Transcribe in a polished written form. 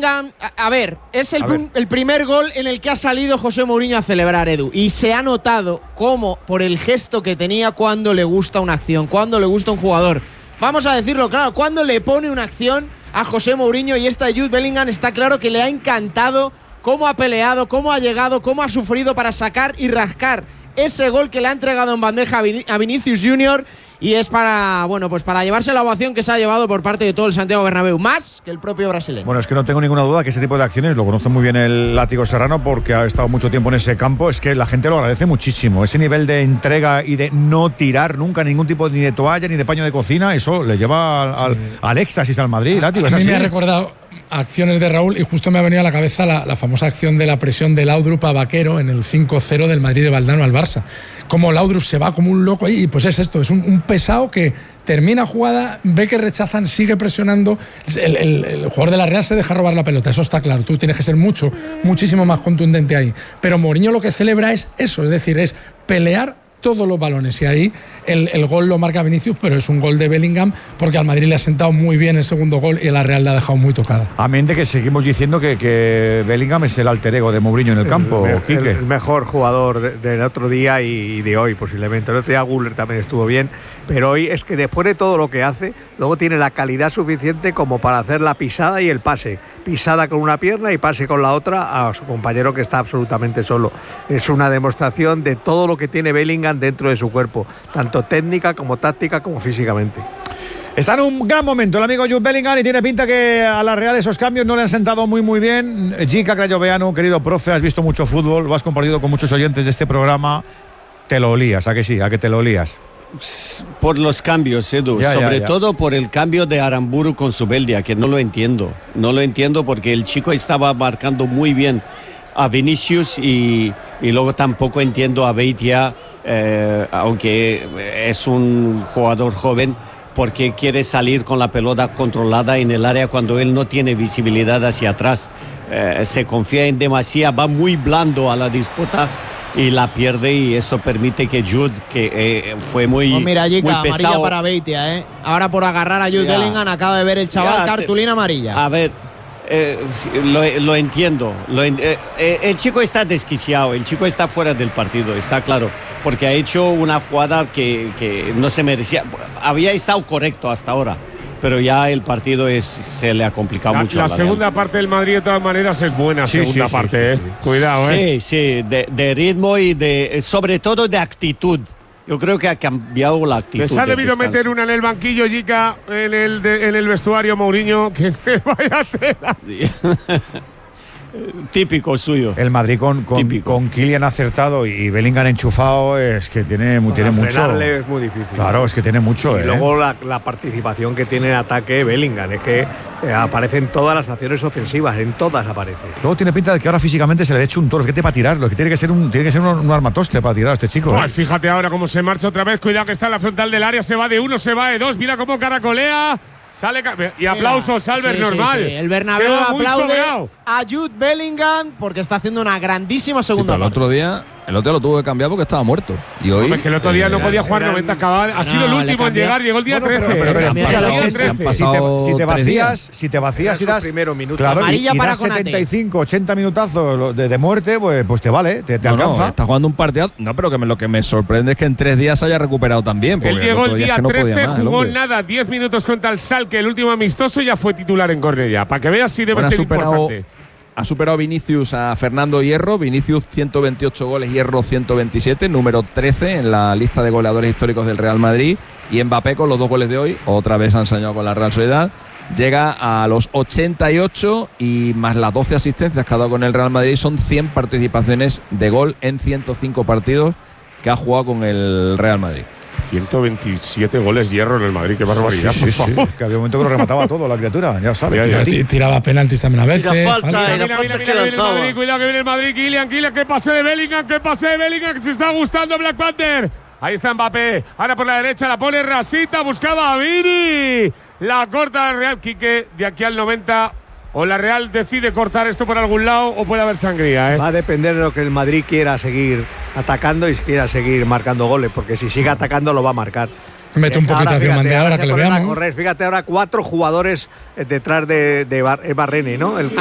Bellingham, a ver, es el primer gol en el que ha salido José Mourinho a celebrar, Edu. Y se ha notado cómo, por el gesto que tenía cuando le gusta una acción, cuando le gusta un jugador. Vamos a decirlo claro, cuando le pone una acción a José Mourinho, y esta de Jude Bellingham está claro que le ha encantado cómo ha peleado, cómo ha llegado, cómo ha sufrido para sacar y rascar ese gol que le ha entregado en bandeja a Vinicius Junior. Y es para llevarse la ovación que se ha llevado por parte de todo el Santiago Bernabéu, más que el propio brasileño. Bueno, es que no tengo ninguna duda que ese tipo de acciones lo conoce muy bien el Látigo Serrano, porque ha estado mucho tiempo en ese campo. Es que la gente lo agradece muchísimo. Ese nivel de entrega y de no tirar nunca ningún tipo ni de toalla ni de paño de cocina, eso le lleva al éxtasis al Madrid. Látigo, a mí me ha recordado acciones de Raúl, y justo me ha venido a la cabeza la famosa acción de la presión de Laudrup a Vaquero en el 5-0 del Madrid de Valdano al Barça. Como Laudrup se va como un loco ahí, y pues es esto, es un pesado que termina jugada, ve que rechazan, sigue presionando. El jugador de la Real se deja robar la pelota, eso está claro. Tú tienes que ser muchísimo más contundente ahí. Pero Mourinho lo que celebra es eso, es decir, es pelear todos los balones, y ahí el gol lo marca Vinicius, pero es un gol de Bellingham porque al Madrid le ha sentado muy bien el segundo gol y a la Real le ha dejado muy tocada. Amén de que seguimos diciendo que Bellingham es el alter ego de Mourinho en el campo, Quique. El mejor jugador del otro día y de hoy posiblemente. El otro día Güler también estuvo bien, pero hoy es que después de todo lo que hace, luego tiene la calidad suficiente como para hacer la pisada y el pase. Pisada con una pierna y pase con la otra a su compañero que está absolutamente solo. Es una demostración de todo lo que tiene Bellingham dentro de su cuerpo, tanto técnica como táctica como físicamente. Está en un gran momento el amigo Jude Bellingham, y tiene pinta que a la Real esos cambios no le han sentado muy bien. Jica Crayoveanu, querido profe, has visto mucho fútbol, lo has compartido con muchos oyentes de este programa. Te lo olías, ¿a que sí? ¿A que te lo olías? Por los cambios, Edu, sobre todo por el cambio de Aramburu con Zubeldia, que no lo entiendo porque el chico estaba marcando muy bien a Vinicius y luego tampoco entiendo a Beitia, aunque es un jugador joven, porque quiere salir con la pelota controlada en el área cuando él no tiene visibilidad hacia atrás. Se confía en demasía, va muy blando a la disputa y la pierde, y eso permite que Jude, que fue muy, mira, Jica, muy pesado. amarilla para Beitia, ahora por agarrar a Jude Bellingham acaba de ver el chaval cartulina amarilla. A ver, lo entiendo. El chico está desquiciado, el chico está fuera del partido, está claro, porque ha hecho una jugada que no se merecía. Había estado correcto hasta ahora, pero ya el partido se le ha complicado mucho. La segunda parte del Madrid, de todas maneras, es buena segunda parte. Cuidado, Sí, de ritmo y sobre todo de actitud. Yo creo que ha cambiado la actitud. Les ha debido meter una en el banquillo, Jica, en el vestuario Mourinho, que vaya tela. Típico suyo. El Madrid con Kylian acertado y Bellingham enchufado, es que tiene mucho. Es muy difícil. Claro, es que tiene mucho. Y luego la participación que tiene en ataque Bellingham, es que aparecen todas las acciones ofensivas, en todas aparece. Luego tiene pinta de que ahora físicamente se le ha hecho un toro, es que para tirarlo, es que tiene que ser un armatoste para tirar a este chico. Pues fíjate ahora cómo se marcha otra vez, cuidado que está en la frontal del área, se va de uno, se va de dos, mira cómo caracolea. Sale y aplausos, Albert, normal. Sí. El Bernabéu aplaude a Jude Bellingham porque está haciendo una grandísima segunda parte. El otro día lo tuvo que cambiar porque estaba muerto. Y hoy. No, es que el otro día no podía jugar 90, ha sido el último en llegar, llegó el día 13. Si te vacías y das primeros minutos. Claro, y para das 75, 80 minutazos de muerte, pues te vale, te alcanza. Está jugando un partido. No, pero lo que me sorprende es que en 3 días se haya recuperado también. Él llegó el día 13, jugó nada, 10 minutos contra el Schalke, el último amistoso, y ya fue titular en Cornellá. Para que veas si debe ser importante. Ha superado Vinicius a Fernando Hierro. Vinicius 128 goles, Hierro 127, número 13 en la lista de goleadores históricos del Real Madrid. Y Mbappé, con los 2 goles de hoy, otra vez ha enseñado con la Real Sociedad, llega a los 88 y más las 12 asistencias que ha dado con el Real Madrid. Son 100 participaciones de gol en 105 partidos que ha jugado con el Real Madrid. 127 goles Hierro en el Madrid, qué barbaridad, por favor. Que había un momento que lo remataba todo la criatura, ya sabes. Tiraba penaltis también a veces. Mira, cuidado que viene el Madrid, Kylian, que pase de Bellingham, que se está gustando Black Panther. Ahí está Mbappé, ahora por la derecha la pone rasita, buscaba a Vini. La corta el Real, Quique, de aquí al 90. O la Real decide cortar esto por algún lado o puede haber sangría, Va a depender de lo que el Madrid quiera seguir atacando y quiera seguir marcando goles, porque si sigue atacando lo va a marcar. Mete un poquito de Diamante ahora que le veamos. Fíjate ahora 4 jugadores detrás de Barrene, ¿no?